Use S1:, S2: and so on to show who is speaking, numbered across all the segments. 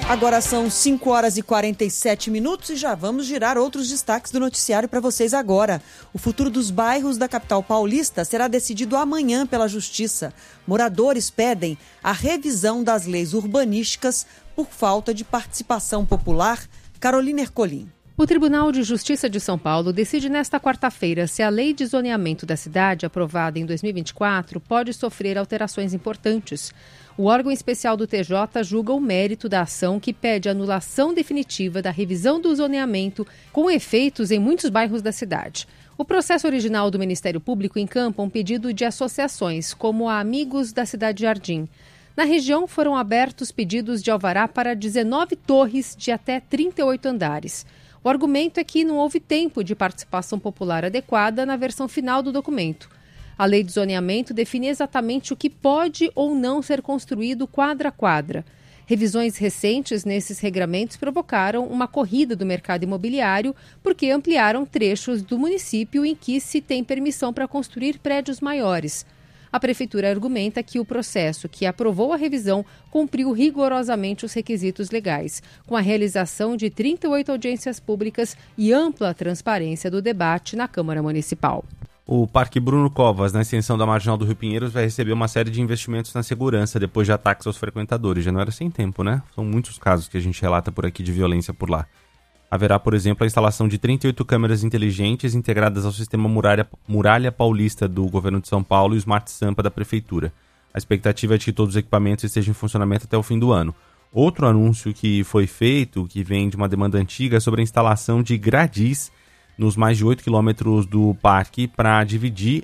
S1: Agora são 5 horas e 47 minutos e já vamos girar outros destaques do noticiário para vocês agora. O futuro dos bairros da capital paulista será decidido amanhã pela Justiça. Moradores pedem a revisão das leis urbanísticas por falta de participação popular. Carolina Ercolim.
S2: O Tribunal de Justiça de São Paulo decide nesta quarta-feira se a lei de zoneamento da cidade, aprovada em 2024, pode sofrer alterações importantes. O órgão especial do TJ julga o mérito da ação que pede anulação definitiva da revisão do zoneamento com efeitos em muitos bairros da cidade. O processo original do Ministério Público encampa um pedido de associações, como a Amigos da Cidade Jardim. Na região foram abertos pedidos de alvará para 19 torres de até 38 andares. O argumento é que não houve tempo de participação popular adequada na versão final do documento. A lei de zoneamento define exatamente o que pode ou não ser construído quadra a quadra. Revisões recentes nesses regramentos provocaram uma corrida do mercado imobiliário porque ampliaram trechos do município em que se tem permissão para construir prédios maiores. A Prefeitura argumenta que o processo que aprovou a revisão cumpriu rigorosamente os requisitos legais, com a realização de 38 audiências públicas e ampla transparência do debate na Câmara Municipal.
S3: O Parque Bruno Covas, na extensão da Marginal do Rio Pinheiros, vai receber uma série de investimentos na segurança depois de ataques aos frequentadores. Já não era sem tempo, né? São muitos casos que a gente relata por aqui de violência por lá. Haverá, por exemplo, a instalação de 38 câmeras inteligentes integradas ao sistema Muralha Paulista do Governo de São Paulo e o Smart Sampa da Prefeitura. A expectativa é de que todos os equipamentos estejam em funcionamento até o fim do ano. Outro anúncio que foi feito, que vem de uma demanda antiga, é sobre a instalação de gradis nos mais de 8 quilômetros do parque para dividir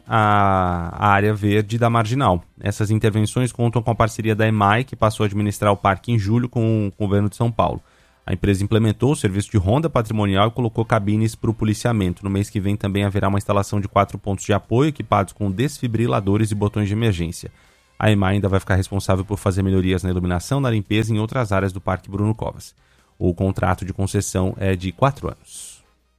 S3: a área verde da Marginal. Essas intervenções contam com a parceria da EMAI, que passou a administrar o parque em julho com o Governo de São Paulo. A empresa implementou o serviço de ronda patrimonial e colocou cabines para o policiamento. No mês que vem também haverá uma instalação de 4 pontos de apoio equipados com desfibriladores e botões de emergência. A EMAI ainda vai ficar responsável por fazer melhorias na iluminação, na limpeza e em outras áreas do Parque Bruno Covas. O contrato de concessão é de 4 anos.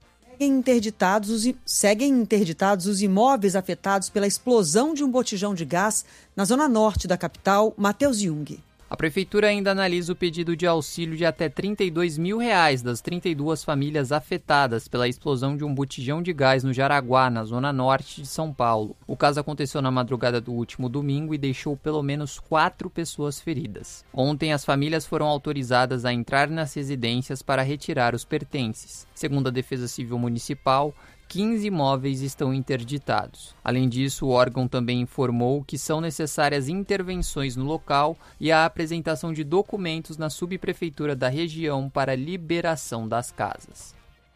S1: Seguem interditados os imóveis afetados pela explosão de um botijão de gás na zona norte da capital, Matheus Jung.
S4: A Prefeitura ainda analisa o pedido de auxílio de até R$ 32 mil das 32 famílias afetadas pela explosão de um botijão de gás no Jaraguá, na zona norte de São Paulo. O caso aconteceu na madrugada do último domingo e deixou pelo menos 4 pessoas feridas. Ontem, as famílias foram autorizadas a entrar nas residências para retirar os pertences. Segundo a Defesa Civil Municipal, 15 imóveis estão interditados. Além disso, o órgão também informou que são necessárias intervenções no local e a apresentação de documentos na subprefeitura da região para liberação das casas.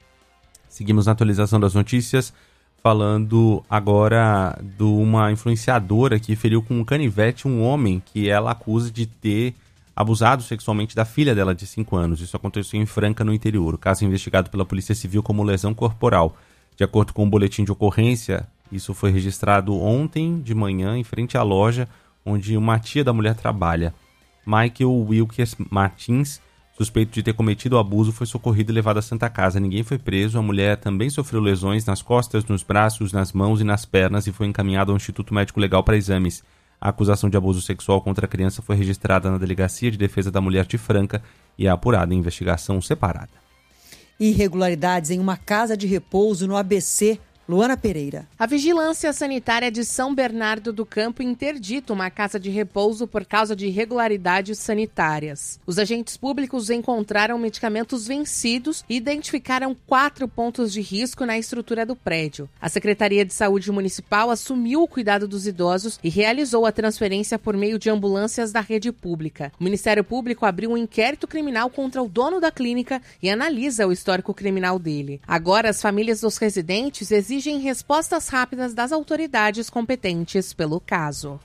S3: Seguimos na atualização das notícias, falando agora de uma influenciadora que feriu com um canivete um homem que ela acusa de ter abusado sexualmente da filha dela de 5 anos. Isso aconteceu em Franca, no interior. O caso é investigado pela Polícia Civil como lesão corporal. De acordo com o boletim de ocorrência, isso foi registrado ontem de manhã em frente à loja onde uma tia da mulher trabalha. Michael Wilkes Martins, suspeito de ter cometido o abuso, foi socorrido e levado à Santa Casa. Ninguém foi preso. A mulher também sofreu lesões nas costas, nos braços, nas mãos e nas pernas e foi encaminhada ao Instituto Médico Legal para exames. A acusação de abuso sexual contra a criança foi registrada na Delegacia de Defesa da Mulher de Franca e é apurada em investigação separada.
S1: Irregularidades em uma casa de repouso no ABC. Luana Pereira.
S5: A Vigilância Sanitária de São Bernardo do Campo interdita uma casa de repouso por causa de irregularidades sanitárias. Os agentes públicos encontraram medicamentos vencidos e identificaram 4 pontos de risco na estrutura do prédio. A Secretaria de Saúde Municipal assumiu o cuidado dos idosos e realizou a transferência por meio de ambulâncias da rede pública. O Ministério Público abriu um inquérito criminal contra o dono da clínica e analisa o histórico criminal dele. Agora, as famílias dos residentes exigem respostas rápidas das autoridades competentes pelo caso.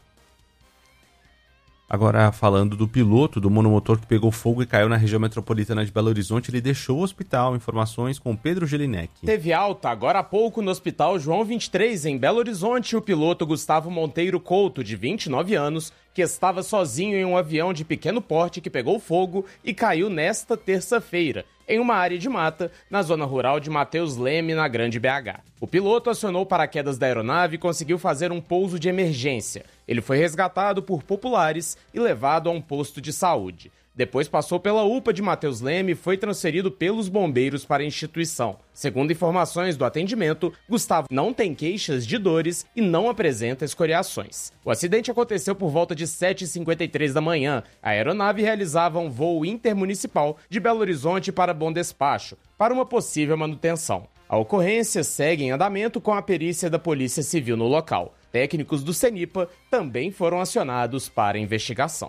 S3: Agora, falando do piloto do monomotor que pegou fogo e caiu na região metropolitana de Belo Horizonte, ele deixou o hospital. Informações com Pedro Gelinek.
S6: Teve alta agora há pouco no Hospital João 23, em Belo Horizonte, o piloto Gustavo Monteiro Couto, de 29 anos, que estava sozinho em um avião de pequeno porte que pegou fogo e caiu nesta terça-feira, em uma área de mata, na zona rural de Mateus Leme, na Grande BH. O piloto acionou o paraquedas da aeronave e conseguiu fazer um pouso de emergência. Ele foi resgatado por populares e levado a um posto de saúde. Depois passou pela UPA de Matheus Leme e foi transferido pelos bombeiros para a instituição. Segundo informações do atendimento, Gustavo não tem queixas de dores e não apresenta escoriações. O acidente aconteceu por volta de 7h53 da manhã. A aeronave realizava um voo intermunicipal de Belo Horizonte para Bom Despacho, para uma possível manutenção. A ocorrência segue em andamento com a perícia da Polícia Civil no local. Técnicos do CENIPA também foram acionados para a investigação.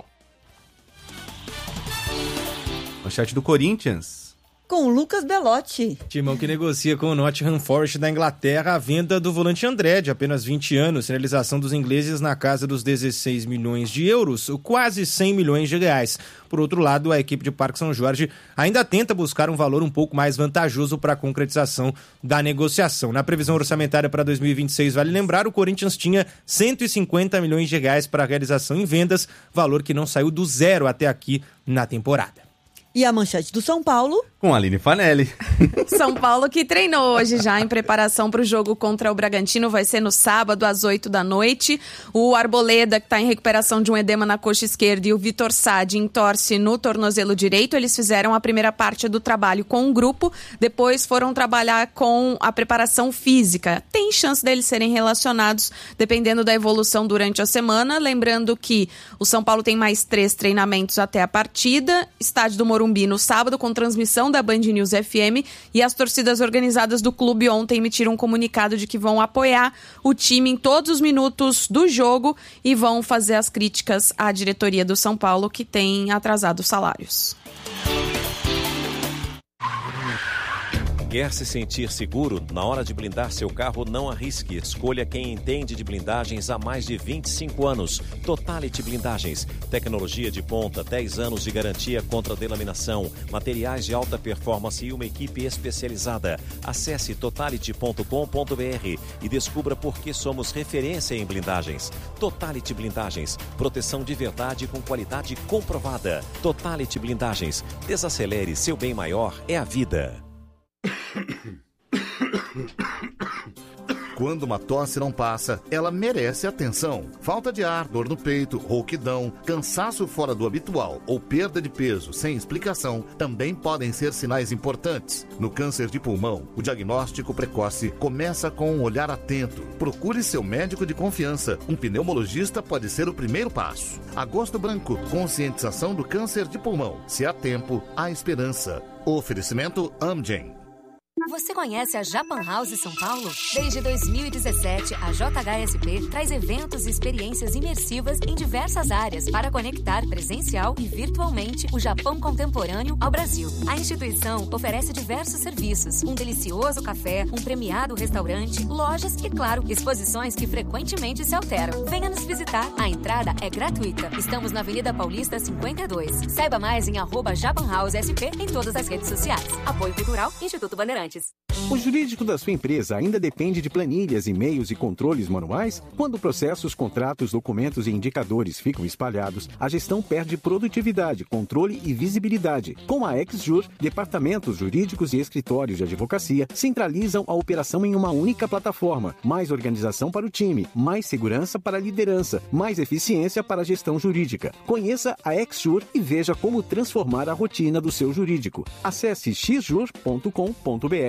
S3: Manchete do Corinthians.
S1: Com Lucas Belotti.
S7: Timão que negocia com o Nottingham Forest da Inglaterra a venda do volante André, de apenas 20 anos, realização dos ingleses na casa dos 16 milhões de euros, quase 100 milhões de reais. Por outro lado, a equipe de Parque São Jorge ainda tenta buscar um valor um pouco mais vantajoso para a concretização da negociação. Na previsão orçamentária para 2026, vale lembrar, o Corinthians tinha 150 milhões de reais para a realização em vendas, valor que não saiu do zero até aqui na temporada.
S1: E a manchete do São Paulo?
S3: Com a Aline Fanelli.
S8: São Paulo que treinou hoje já em preparação para o jogo contra o Bragantino. Vai ser no sábado, às 8h. O Arboleda, que está em recuperação de um edema na coxa esquerda, e o Vitor Sade entorce no tornozelo direito. Eles fizeram a primeira parte do trabalho com um grupo, depois foram trabalhar com a preparação física. Tem chance deles serem relacionados, dependendo da evolução durante a semana. Lembrando que o São Paulo tem mais 3 treinamentos até a partida. Estádio do Morumbi no sábado, com transmissão da Band News FM, e as torcidas organizadas do clube ontem emitiram um comunicado de que vão apoiar o time em todos os minutos do jogo e vão fazer as críticas à diretoria do São Paulo, que tem atrasado os salários.
S9: Quer se sentir seguro? Na hora de blindar seu carro, não arrisque. Escolha quem entende de blindagens há mais de 25 anos. Totality Blindagens. Tecnologia de ponta, 10 anos de garantia contra delaminação, materiais de alta performance e uma equipe especializada. Acesse totality.com.br e descubra por que somos referência em blindagens. Totality Blindagens. Proteção de verdade com qualidade comprovada. Totality Blindagens. Desacelere, seu bem maior é a vida.
S10: Quando uma tosse não passa, ela merece atenção. Falta de ar, dor no peito, rouquidão, cansaço fora do habitual ou perda de peso sem explicação também podem ser sinais importantes. No câncer de pulmão, o diagnóstico precoce começa com um olhar atento. Procure seu médico de confiança. Um pneumologista pode ser o primeiro passo. Agosto Branco, conscientização do câncer de pulmão. Se há tempo, há esperança. Oferecimento Amgen.
S11: Você conhece a Japan House São Paulo? Desde 2017, a JHSP traz eventos e experiências imersivas em diversas áreas para conectar presencial e virtualmente o Japão contemporâneo ao Brasil. A instituição oferece diversos serviços, um delicioso café, um premiado restaurante, lojas e, claro, exposições que frequentemente se alteram. Venha nos visitar. A entrada é gratuita. Estamos na Avenida Paulista 52. Saiba mais em @JapanHouseSP em todas as redes sociais. Apoio Cultural, Instituto Bandeirantes.
S12: O jurídico da sua empresa ainda depende de planilhas, e-mails e controles manuais? Quando processos, contratos, documentos e indicadores ficam espalhados, a gestão perde produtividade, controle e visibilidade. Com a Exjur, departamentos jurídicos e escritórios de advocacia centralizam a operação em uma única plataforma. Mais organização para o time, mais segurança para a liderança, mais eficiência para a gestão jurídica. Conheça a Exjur e veja como transformar a rotina do seu jurídico. Acesse xjur.com.br.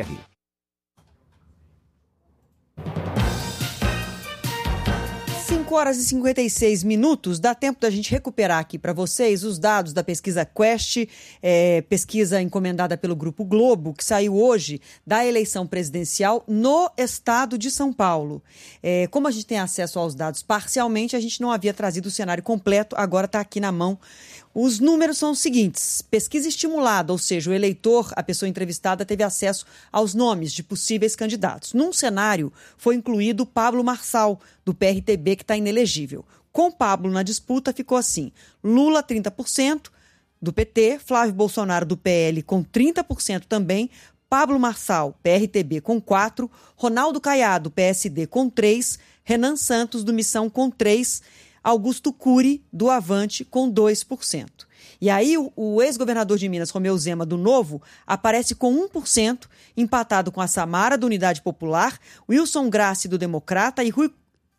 S1: 5h56. Dá tempo da gente recuperar aqui para vocês os dados da pesquisa Quest, pesquisa encomendada pelo Grupo Globo, que saiu hoje da eleição presidencial no estado de São Paulo. Como a gente tem acesso aos dados parcialmente, a gente não havia trazido o cenário completo, agora está aqui na mão. Os números são os seguintes: pesquisa estimulada, ou seja, o eleitor, a pessoa entrevistada, teve acesso aos nomes de possíveis candidatos. Num cenário, foi incluído Pablo Marçal, do PRTB, que está inelegível. Com Pablo na disputa, ficou assim: Lula, 30%, do PT, Flávio Bolsonaro, do PL, com 30% também, Pablo Marçal, PRTB, com 4%, Ronaldo Caiado, PSD, com 3%, Renan Santos, do Missão, com 3%, Augusto Cury, do Avante, com 2%. E aí o ex-governador de Minas, Romeu Zema, do Novo, aparece com 1%, empatado com a Samara, do Unidade Popular, Wilson Grassi, do Democrata, e Rui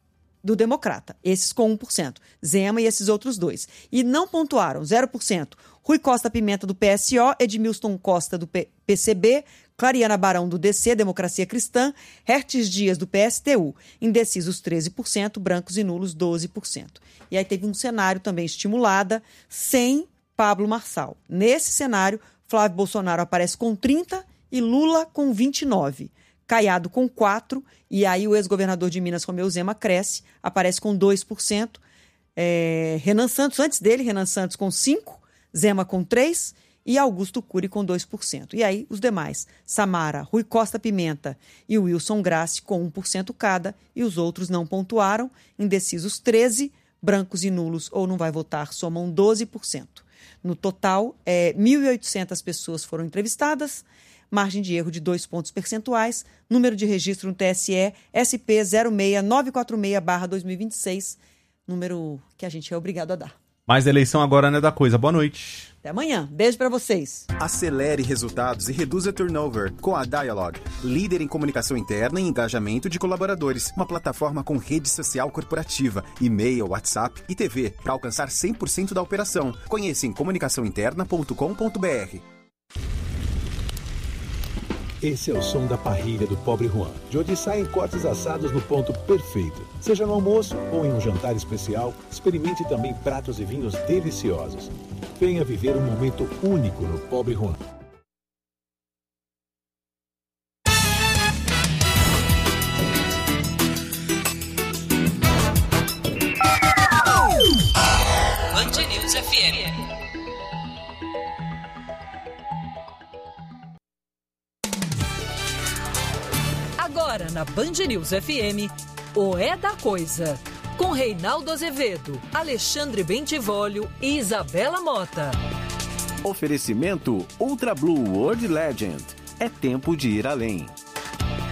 S1: do Democrata, esses com 1%, Zema e esses outros dois. E não pontuaram, 0%, Rui Costa Pimenta, do PSO, Edmilson Costa, do PCB, Clariana Barão, do DC, Democracia Cristã, Hertes Dias, do PSTU, indecisos 13%, brancos e nulos 12%. E aí teve um cenário também estimulada, sem Pablo Marçal. Nesse cenário, Flávio Bolsonaro aparece com 30% e Lula com 29%. Caiado com 4%, e aí o ex-governador de Minas, Romeu Zema, cresce, aparece com 2%. Renan Santos, antes dele, Renan Santos com 5%, Zema com 3% e Augusto Cury com 2%. E aí os demais, Samara, Rui Costa Pimenta e Wilson Grassi com 1% cada, e os outros não pontuaram, indecisos 13%, brancos e nulos ou não vai votar somam 12%. No total, 1.800 pessoas foram entrevistadas, margem de erro de 2 pontos percentuais, número de registro no TSE SP 06946/2026, número que a gente é obrigado a dar.
S3: Mais eleição agora não é da coisa. Boa noite.
S1: Até amanhã. Beijo pra vocês.
S13: Acelere resultados e reduza turnover com a Dialog, líder em comunicação interna e engajamento de colaboradores. Uma plataforma com rede social corporativa, e-mail, WhatsApp e TV para alcançar 100% da operação. Conheça em comunicaçãointerna.com.br.
S14: Esse é o som da parrilha do Pobre Juan, de onde saem cortes assados no ponto perfeito. Seja no almoço ou em um jantar especial, experimente também pratos e vinhos deliciosos. Venha viver um momento único no Pobre Juan.
S15: Band News FM. Agora na Band News FM, o É da Coisa, com Reinaldo Azevedo, Alexandre Bentivolio e Isabela Mota.
S12: Oferecimento Ultra Blue World Legend. É tempo de ir além.